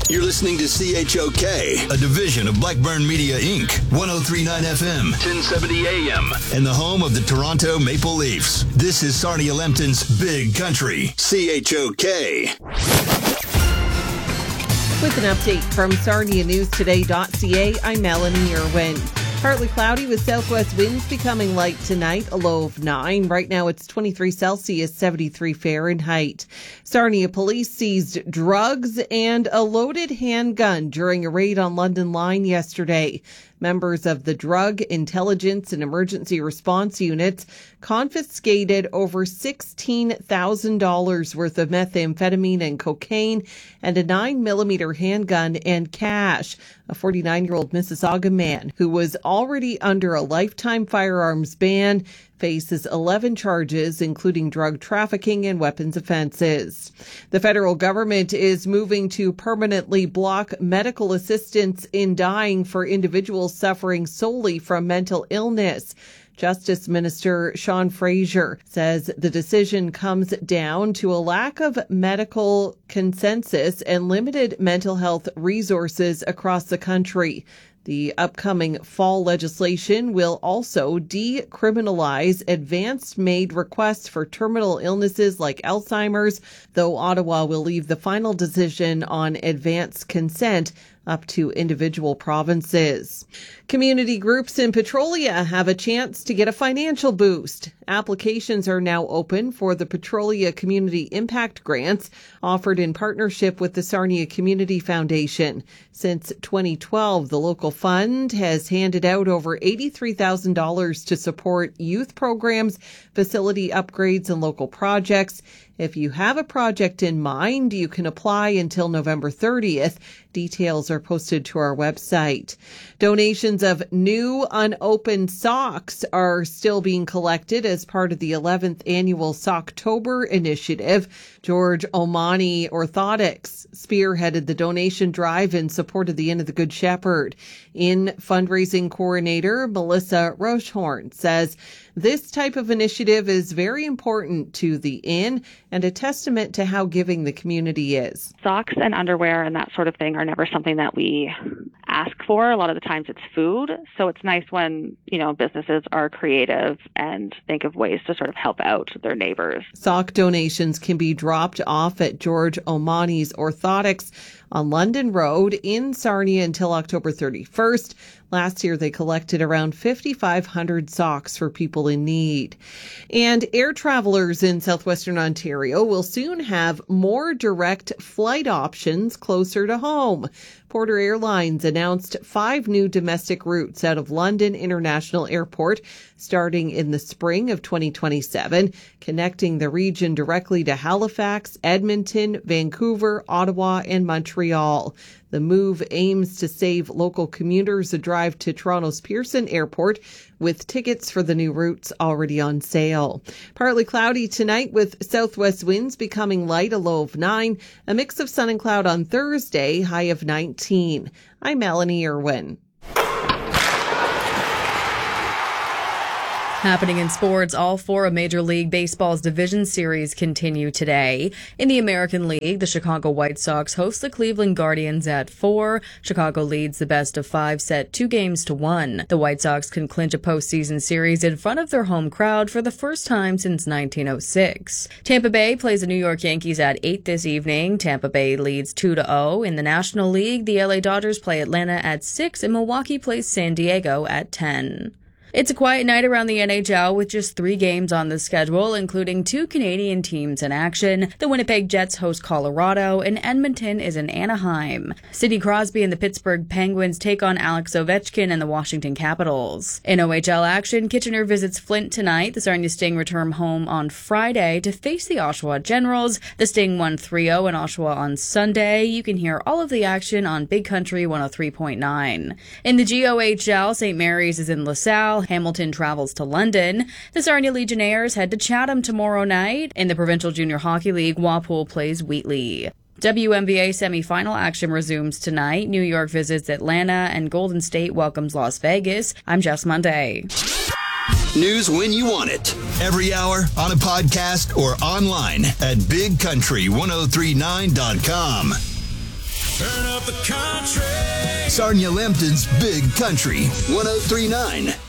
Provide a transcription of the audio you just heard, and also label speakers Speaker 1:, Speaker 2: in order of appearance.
Speaker 1: You're listening to CHOK, a division of Blackburn Media Inc., 103.9 FM, 1070 AM, and the home of the Toronto Maple Leafs. This is Sarnia Lempton's Big Country, CHOK.
Speaker 2: With an update from SarniaNewsToday.ca, I'm Melanie Irwin. Partly cloudy with southwest winds becoming light tonight, a low of 9. Right now it's 23 Celsius, 73 Fahrenheit. Sarnia police seized drugs and a loaded handgun during a raid on London Line yesterday. Members of the Drug Intelligence and Emergency Response Units confiscated over $16,000 worth of methamphetamine and cocaine and a 9mm handgun and cash. A 49-year-old Mississauga man who was already under a lifetime firearms ban faces 11 charges, including drug trafficking and weapons offenses. The federal government is moving to permanently block medical assistance in dying for individuals suffering solely from mental illness. Justice Minister Sean Fraser says the decision comes down to a lack of medical consensus and limited mental health resources across the country. The upcoming fall legislation will also decriminalize advance-made requests for terminal illnesses like Alzheimer's, though Ottawa will leave the final decision on advance consent up to individual provinces. Community groups in Petrolia have a chance to get a financial boost. Applications are now open for the Petrolia Community Impact Grants offered in partnership with the Sarnia Community Foundation. Since 2012, the local fund has handed out over $83,000 to support youth programs, facility upgrades, and local projects. If you have a project in mind, you can apply until November 30th. Details are posted to our website. Donations of new unopened socks are still being collected as part of the 11th annual Socktober initiative. George Omani Orthotics spearheaded the donation drive in support of the Inn of the Good Shepherd. In fundraising coordinator Melissa Rochehorn says this type of initiative is very important to the Inn and a testament to how giving the community is.
Speaker 3: Socks and underwear and that sort of thing are never something that we ask for. A lot of the times it's food. So it's nice when, businesses are creative and think of ways to sort of help out their neighbors.
Speaker 2: Sock donations can be dropped off at George Omani's Orthotics on London Road in Sarnia until October 31st. Last year, they collected around 5,500 socks for people in need. And air travelers in southwestern Ontario will soon have more direct flight options closer to home. Porter Airlines announced 5 new domestic routes out of London International Airport starting in the spring of 2027, connecting the region directly to Halifax, Edmonton, Vancouver, Ottawa, and Montreal. The move aims to save local commuters a drive to Toronto's Pearson Airport, with tickets for the new routes already on sale. Partly cloudy tonight with southwest winds becoming light, a low of 9. A mix of sun and cloud on Thursday, high of 19. I'm Melanie Irwin.
Speaker 4: Happening in sports, all 4 of Major League Baseball's division series continue today. In the American League, the Chicago White Sox host the Cleveland Guardians at 4. Chicago leads the best of 5 set 2-1. The White Sox can clinch a postseason series in front of their home crowd for the first time since 1906. Tampa Bay plays the New York Yankees at 8 this evening. Tampa Bay leads 2-0. In the National League, the LA Dodgers play Atlanta at 6 and Milwaukee plays San Diego at 10. It's a quiet night around the NHL with just 3 games on the schedule, including 2 Canadian teams in action. The Winnipeg Jets host Colorado, and Edmonton is in Anaheim. Sidney Crosby and the Pittsburgh Penguins take on Alex Ovechkin and the Washington Capitals. In OHL action, Kitchener visits Flint tonight. The Sarnia Sting return home on Friday to face the Oshawa Generals. The Sting won 3-0 in Oshawa on Sunday. You can hear all of the action on Big Country 103.9. In the GOHL, St. Mary's is in LaSalle. Hamilton travels to London. The Sarnia Legionnaires head to Chatham tomorrow night. In the Provincial Junior Hockey League, Walpole plays Wheatley. WNBA semifinal action resumes tonight. New York visits Atlanta and Golden State welcomes Las Vegas. I'm Jess Monday.
Speaker 1: News when you want it. Every hour, on a podcast, or online at bigcountry1039.com.
Speaker 5: Turn up
Speaker 1: Sarnia Lambton's Big Country 103.9